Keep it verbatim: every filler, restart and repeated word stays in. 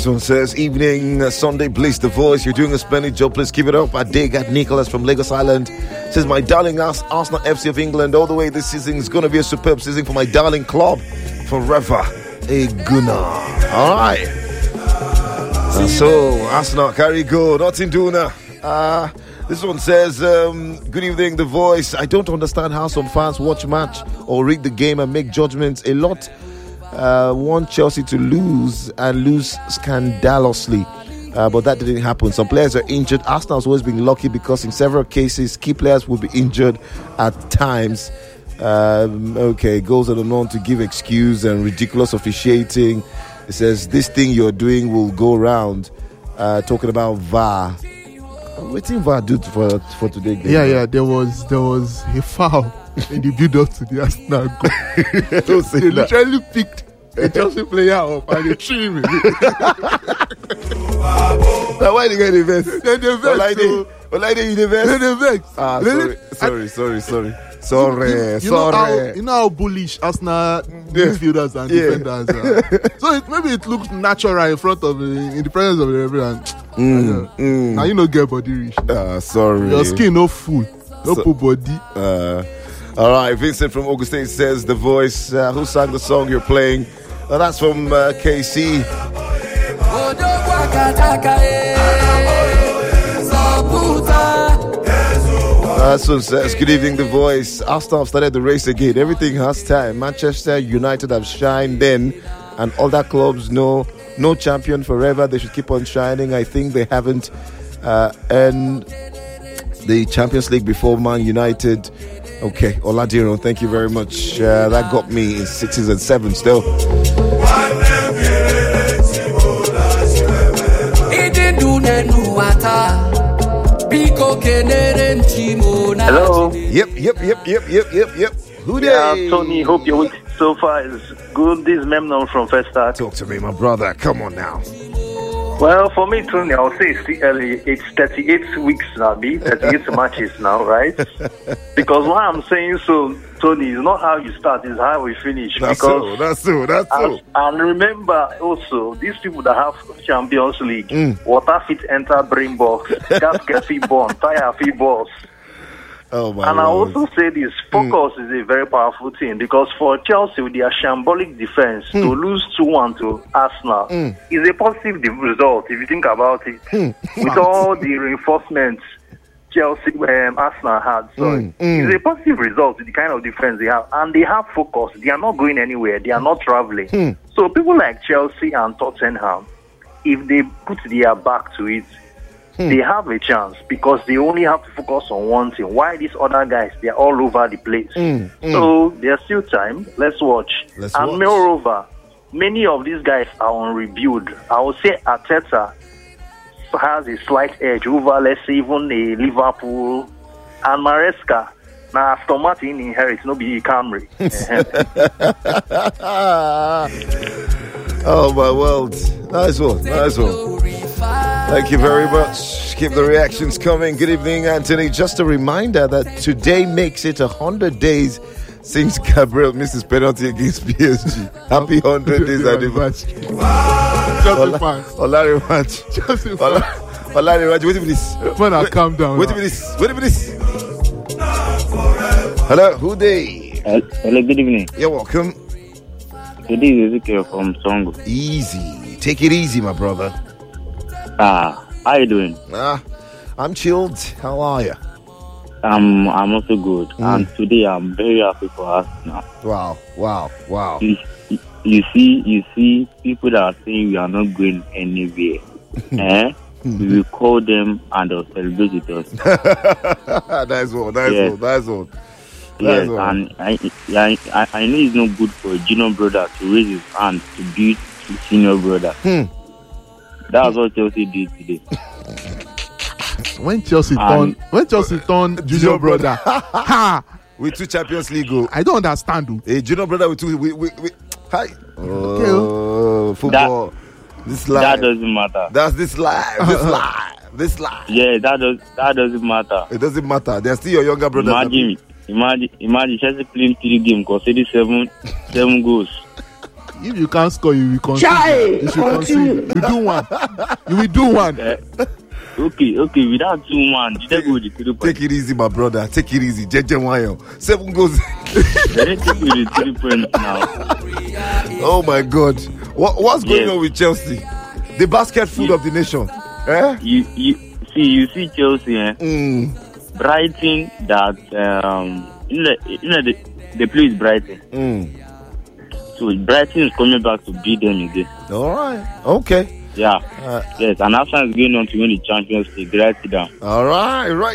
This one says, evening, uh, Sunday Bliss, the voice. You're doing a splendid job. Please keep it up. I dig at Nicholas from Lagos Island. Says, my darling Ars- Arsenal F C of England, all the way this season is going to be a superb season for my darling club. Forever. A Gunnar. All right. And so, Arsenal, carry go. Nothing doing now. Uh, this one says, um, good evening, the voice. I don't understand how some fans watch match or read the game and make judgments. A lot uh, want Chelsea to lose and lose scandalously. Uh, but that didn't happen. Some players are injured. Arsenal has always been lucky because in several cases, key players will be injured at times. Um, okay, goes on and on to give excuse and ridiculous officiating. It says, this thing you're doing will go around. Uh, talking about V A R. What did V A R do for, for today? Game? Yeah, yeah, there was there was a foul in the build-up to the Arsenal goal. Don't say they that. literally picked a Chelsea player up and they threw him away. Now, why did you get the vest? Then they vexed. Olaide, Olaide, you the vest? Then they vexed. Ah, Then sorry, they- sorry, sorry, sorry. Sorry, you, you sorry. Know how, you know how bullish Arsenal midfielders and Yeah. defenders are. So it, maybe it looks natural in front of, in the presence of the referee. Mm, mm. Now you no get body reach. Ah, sorry. Your skin no full, no So- full body. Uh, all right, Vincent from Ogun State says the voice. Uh, who sang the song you're playing? Uh, that's from uh, K C. Uh, so says, good evening, the voice. Arsenal have started the race again. Everything has time. Manchester United have shined then, and other clubs know no champion forever. They should keep on shining. I think they haven't uh, earned the Champions League before Man United. Okay, Oladiran, thank you very much. Uh, that got me in sixes and sevens still. Hello. Yep, yep, yep, yep, yep, yep, yep. Who Yeah, dey? Tony. Hope your week so far is good. This is Memnon from First Start. Talk to me, my brother. Come on now. Well, for me, Tony, I'll say it's, still early. It's thirty-eight weeks now, be thirty-eight matches now, right? Because why I'm saying so, Tony, is not how you start, it's how we finish. That's because so, that's so, that's so. As, and remember also, these people that have Champions League, Mm. water fit enter brain box, gasket fit burn, tire fit boss. Oh my And I Lord. also say this, focus mm. is a very powerful thing because for Chelsea with their shambolic defense mm. to lose two one to Arsenal mm. is a positive de- result if you think about it. Mm. With all the reinforcements Chelsea, um, Arsenal had, so Mm. Mm. it's a positive result with the kind of defense they have. And they have focus. They are not going anywhere. They are not traveling. Mm. So people like Chelsea and Tottenham, if they put their back to it, Hmm. they have a chance because they only have to focus on one thing. Why these other guys, they're all over the place. Mm, mm. So there's still time. Let's watch. Let's and watch. moreover, many of these guys are on rebuild. I would say Arteta has a slight edge over, let's say, even a Liverpool and Maresca. Now, Aston Martin inherits, no be Camry. Oh my world. Nice one, nice one. Thank you very much. Keep the reactions coming. Good evening, Anthony. Just a reminder that today makes it one hundred days since Gabriel missed his penalty against P S G. Happy one hundred days anniversary. Chelsea fans. Olari match. Chelsea fans. Olari match. Wait a minute. Man, I calm down. Wait a now. minute. Wait a minute. Hello, who dey? Hello, good evening. You're welcome. Today is Ezekiel from Songo. Easy. Take it easy, my brother. Ah, how you doing? Ah, I'm chilled. How are you? Um, I'm also good. Mm. And today I'm very happy for Arsenal. Wow, wow, wow. You, you see, you see people that are saying we are not going anywhere. eh? We will call them and they'll celebrate with us. Nice one, nice Yes. one, nice one. Yes, Nice one. and I, I, I, I know it's not good for a junior brother to raise his hand to beat his senior brother. Hmm. That's what Chelsea did today. When Chelsea And- turned, when Chelsea turned junior brother, ha! With two Champions League goals. I don't understand. Though. A junior brother with two. We, we, we, hi. Oh, football. this That live. doesn't matter. That's this live. This live. This live. Yeah, that does that doesn't matter. It doesn't matter. They're still your younger brothers. Imagine, imagine, imagine Chelsea playing three games, conceding seven, seven goals. if you can't score, you will concede. Chai, You should continue. concede. You do one. You will do one. Uh, okay, okay. Without two one, did they go with the three points? Take it easy, my brother. Take it easy. J J Wayo. Seven goals. They take with the three points now. Oh my God. What, what's going Yes. on with Chelsea? The basket food Yes. of the nation. Eh? You, you see, you see Chelsea, eh? Mm. Brighton. That um, you know, you know the the play is Brighton. Mm. So Brighton is coming back to beat them again. All right. Okay. Yeah. Uh, Yes, and Arsenal is going on to win the Champions League. Write it down. all right. Right.